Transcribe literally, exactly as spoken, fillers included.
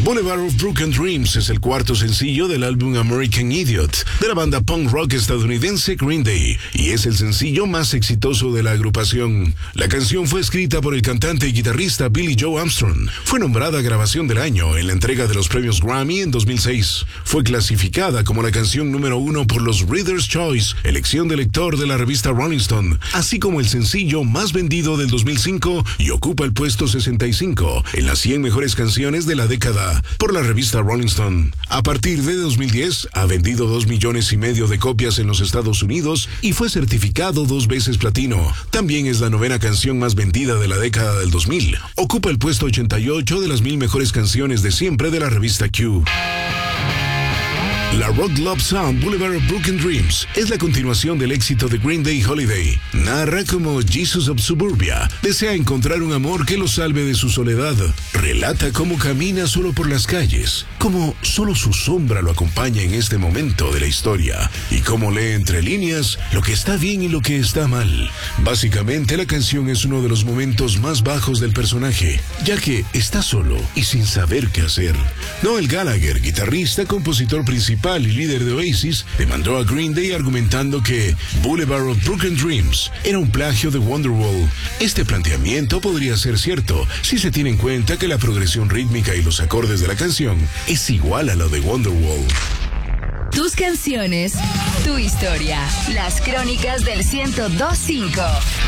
Boulevard of Broken Dreams es el cuarto sencillo del álbum American Idiot de la banda punk rock estadounidense Green Day y es el sencillo más exitoso de la agrupación. La canción fue escrita por el cantante y guitarrista Billy Joe Armstrong. Fue nombrada Grabación del Año en la entrega de los premios Grammy en dos mil seis. Fue clasificada como la canción número uno por los Reader's Choice, elección de lector de la revista Rolling Stone, así como el sencillo más vendido del dos mil cinco y ocupa el puesto sesenta y cinco en las cien mejores canciones de la década por la revista Rolling Stone. A partir de dos mil diez ha vendido dos millones y medio de copias en los Estados Unidos y fue certificado dos veces platino. También es la novena canción más vendida de la década del dos mil. Ocupa el puesto ochenta y ocho de las mil mejores canciones de siempre de la revista Q. La rock love song Boulevard of Broken Dreams es la continuación del éxito de Green Day Holiday. Narra cómo Jesus of Suburbia desea encontrar un amor que lo salve de su soledad. Relata cómo camina solo por las calles, cómo solo su sombra lo acompaña en este momento de la historia y cómo lee entre líneas lo que está bien y lo que está mal. Básicamente la canción es uno de los momentos más bajos del personaje, ya que está solo y sin saber qué hacer. Noel Gallagher, guitarrista, compositor principal y líder de Oasis, demandó a Green Day argumentando que Boulevard of Broken Dreams era un plagio de Wonderwall. Este planteamiento podría ser cierto si se tiene en cuenta que la progresión rítmica y los acordes de la canción es igual a la de Wonderwall. Tus canciones, tu historia, las crónicas del ciento dos punto cinco.